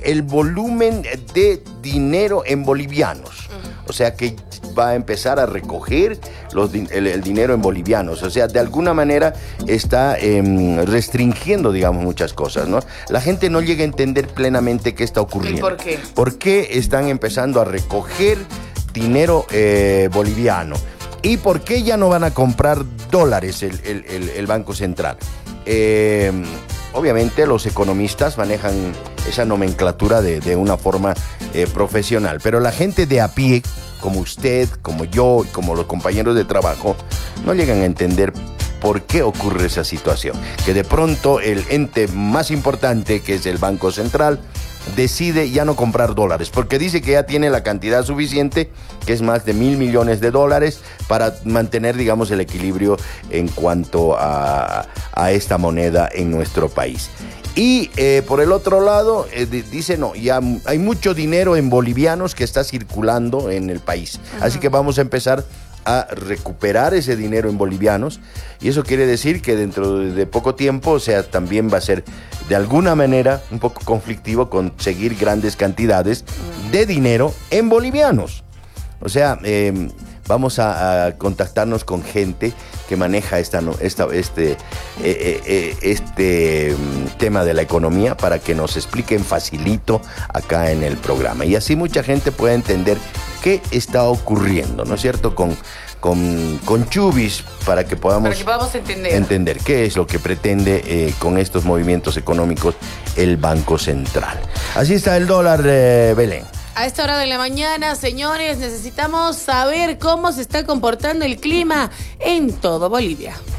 el volumen de dinero en bolivianos. O sea que va a empezar a recoger el dinero en bolivianos. O sea, de alguna manera está restringiendo, digamos, muchas cosas, ¿no? La gente no llega a entender plenamente qué está ocurriendo. ¿Y por qué? ¿Por qué están empezando a recoger dinero boliviano? ¿Y por qué ya no van a comprar dólares el Banco Central? Obviamente los economistas manejan esa nomenclatura de una forma profesional, pero la gente de a pie, como usted, como yo, como los compañeros de trabajo, no llegan a entender por qué ocurre esa situación. Que de pronto el ente más importante, que es el Banco Central, decide ya no comprar dólares, porque dice que ya tiene la cantidad suficiente, que es más de $1.000 millones, para mantener, digamos, el equilibrio en cuanto a esta moneda en nuestro país. Y por el otro lado, dice, no, ya hay mucho dinero en bolivianos que está circulando en el país. Así que vamos a empezar a recuperar ese dinero en bolivianos, y eso quiere decir que dentro de poco tiempo, o sea, también va a ser de alguna manera un poco conflictivo conseguir grandes cantidades de dinero en bolivianos. O sea, vamos a contactarnos con gente que maneja este tema de la economía para que nos expliquen facilito acá en el programa. Y así mucha gente puede entender qué está ocurriendo, ¿no es cierto? Con Chubis, para que podamos entender qué es lo que pretende con estos movimientos económicos el Banco Central. Así está el dólar, Belén. A esta hora de la mañana, señores, necesitamos saber cómo se está comportando el clima en todo Bolivia.